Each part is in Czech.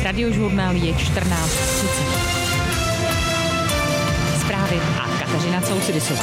Radiožurnál je 14:30. Zprávy a Kateřina Soucidisová.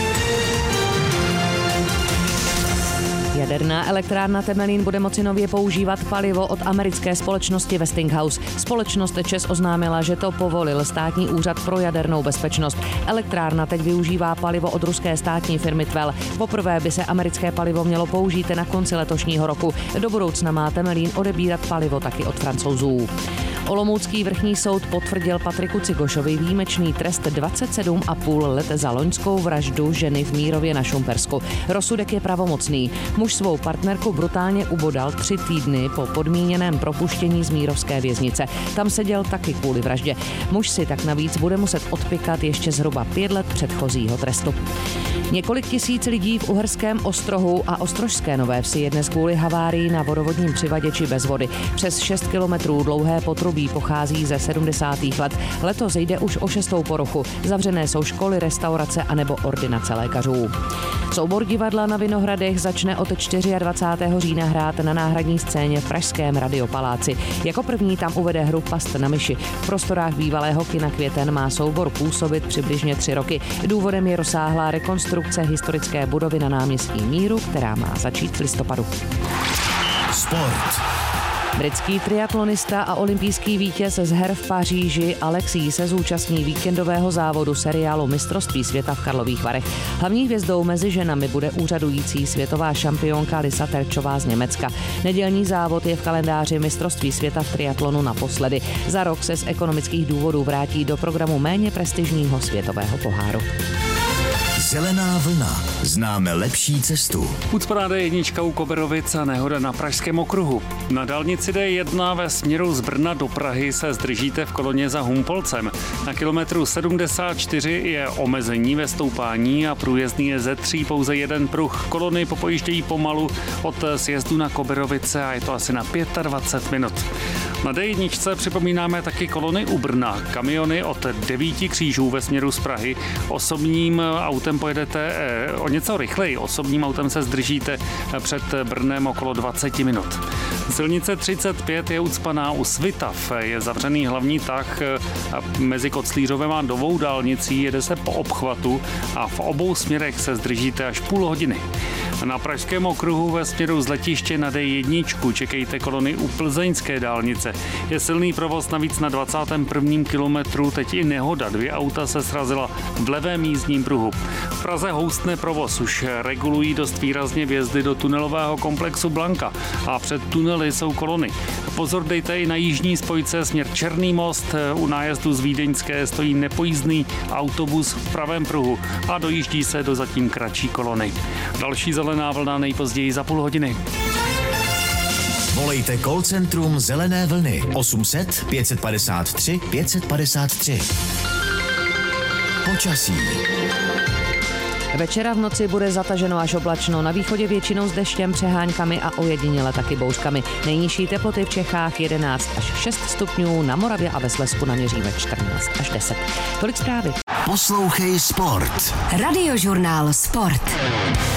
Jaderná elektrárna Temelín bude moci nově používat palivo od americké společnosti Westinghouse. Společnost ČEZ oznámila, že to povolil Státní úřad pro jadernou bezpečnost. Elektrárna teď využívá palivo od ruské státní firmy Tvel. Poprvé by se americké palivo mělo použít na konci letošního roku. Do budoucna má Temelín odebírat palivo taky od Francouzů. Olomoucký vrchní soud potvrdil Patriku Cigošovi výjimečný trest 27,5 let za loňskou vraždu ženy v Mírově na Šumpersku. Rozsudek je pravomocný. Muž svou partnerku brutálně ubodal 3 týdny po podmíněném propuštění z mírovské věznice. Tam seděl taky kvůli vraždě. Muž si tak navíc bude muset odpikat ještě zhruba 5 let předchozího trestu. Několik tisíc lidí v Uherském Ostrohu a Ostrožské Nové Vsi je dnes kvůli havárii na vodovodním přivaděči bez vody. Přes 6 kilometrů dlouhé potrubí pochází ze 70. let. Letos jde už o 6. poruchu. Zavřené jsou školy, restaurace anebo ordinace lékařů. Soubor divadla na Vinohradech začne od 24. října hrát na náhradní scéně v pražském Radiopaláci. Jako první tam uvede hru Past na myši. V prostorách bývalého kina Květen má soubor působit přibližně 3 roky. Důvodem je rozsáhlá rekonstrukce historické budovy na náměstí Míru, která má začít v listopadu. Sport. Britský triatlonista a olympijský vítěz z her v Paříži Alexis se zúčastní víkendového závodu seriálu Mistrovství světa v Karlových Varech. Hlavní hvězdou mezi ženami bude úřadující světová šampionka Lisa Terčová z Německa. Nedělní závod je v kalendáři Mistrovství světa v triatlonu naposledy. Za rok se z ekonomických důvodů vrátí do programu méně prestižního světového poháru. Zelená vlna. Známe lepší cestu. Ucpaná D1 u Koberovic a nehoda na pražském okruhu. Na dálnici D1 ve směru z Brna do Prahy se zdržíte v koloně za Humpolcem. Na kilometru 74 je omezení ve stoupání a průjezdný je ze 3 pouze jeden pruh. Kolony popojíždějí pomalu od sjezdu na Koberovice a je to asi na 25 minut. Na D1 připomínáme taky kolony u Brna. Kamiony od 9 křížů ve směru z Prahy. Osobním autem pojedete o něco rychleji. Osobním autem se zdržíte před Brnem okolo 20 minut. Silnice 35 je ucpaná u Svitav. Je zavřený hlavní tah mezi Koclířovem a Novou dálnicí. Jede se po obchvatu a v obou směrech se zdržíte až půl hodiny. Na pražském okruhu ve směru z letiště na D1 čekejte kolony u Plzeňské dálnice. Je silný provoz navíc na 21. kilometru, teď i nehoda. 2 auta se srazila v levém jízdním pruhu. V Praze houstne provoz, už regulují dost výrazně vjezdy do tunelového komplexu Blanka a před tunely jsou kolony. Pozor dejte i na jižní spojce směr Černý most. U nájezdu z Vídeňské stojí nepojízdný autobus v pravém pruhu a dojíždí se do zatím kratší kolony. Další zelená vlna nejpozději za půl hodiny. Volejte call centrum Zelené vlny 800 553 553. Počasí. Večera v noci bude zataženo až oblačno, na východě většinou s deštěm, přeháňkami a ojediněle taky bouřkami. Nejnižší teploty v Čechách 11 až 6 stupňů, na Moravě a ve Slezsku naměříme 14 až 10. Tolik zprávy. Poslouchej Sport. Radiožurnál Sport.